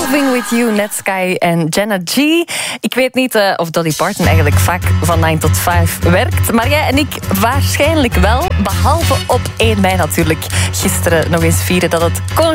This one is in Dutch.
Moving With You, Netsky en Jenna G. Ik weet niet of Dolly Parton eigenlijk vaak van 9 tot 5 werkt. Maar jij en ik waarschijnlijk wel. Behalve op 1 mei natuurlijk. Gisteren nog eens vieren dat het